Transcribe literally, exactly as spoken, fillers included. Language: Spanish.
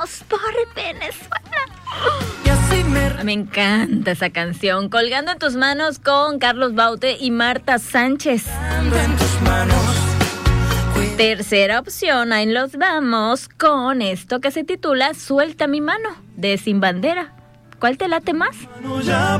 vamos por Venezuela. Me encanta esa canción. Colgando en tus manos con Carlos Baute y Marta Sánchez. Tercera opción, ahí los vamos con esto que se titula Suelta mi mano, de Sin Bandera. ¿Cuál te late más?